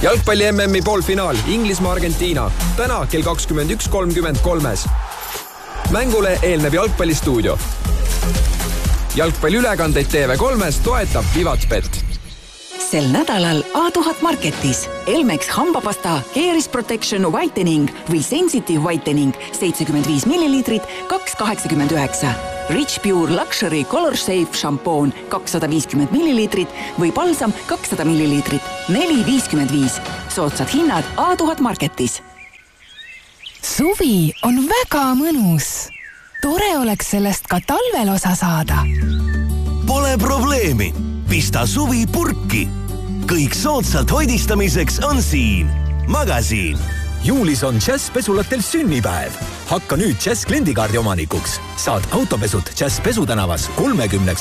Jalgpalli MM-i poolfinaal Inglismaa-Argentiina. Täna kell 21.33. Mängule eelneb jalgpallistuudio. Jalgpalliülekandeid TV3-s toetab Vivatbet. Sel nädalal A1000 Marketis Elmex hambapasta Caris Protection Whitening või Sensitive Whitening 75 ml 2,89. Rich Pure Luxury Color Safe šampoon 250 ml või balsam 200 ml 4,55. Soodsad hinnad A1000 Marketis. Suvi on väga mõnus. Tore oleks sellest ka talvel osa saada. Pole probleemi. Pista suvi purki. Kõik soodsalt hoidistamiseks on siin. Magasiin. Juulis on Jazz pesulatel sünnipäev. Hakka nüüd Jazz kliendikaardi omanikuks. Saad autopesud Jazz pesutänavas 30